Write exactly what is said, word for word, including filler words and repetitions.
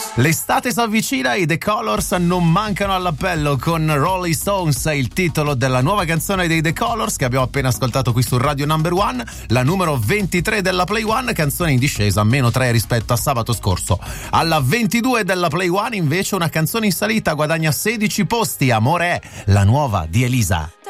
L'estate si avvicina, i The Colors non mancano all'appello con Rolling Stones, il titolo della nuova canzone dei The Colors che abbiamo appena ascoltato qui su Radio Number One, la numero ventitré della Play One, canzone in discesa, meno tre rispetto a sabato scorso. Alla ventidue della Play One invece una canzone in salita, guadagna sedici posti, Amore è, la nuova di Elisa.